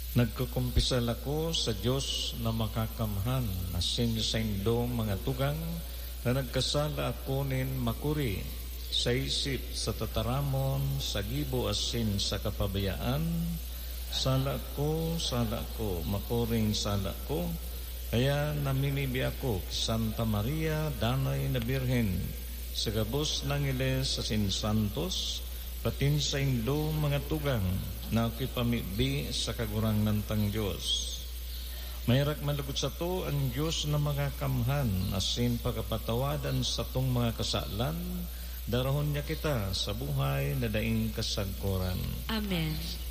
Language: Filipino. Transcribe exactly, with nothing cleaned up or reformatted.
Nagkukumpisal ako sa Diyos na makakamhan, asin sa indo mga tugang, na nagkasala ako nin makuri, sa isip, sa tataramon, sa gibo asin sa kapabayaan. Sala ko, sala ko, makuring sala ko, kaya namimibi ako Santa Maria, danay na Birhen, sa gabos ng Iles sa Sinsantos, patin sa indo mga tugang, na ako'y pamibi sa kagurang nantang Diyos. Mayrak malugod sa to ang Diyos na mga kamhan, asin pagkapatawadan sa tong mga kasalan, darahon niya kita sa buhay na daing kasagkuran. Amen.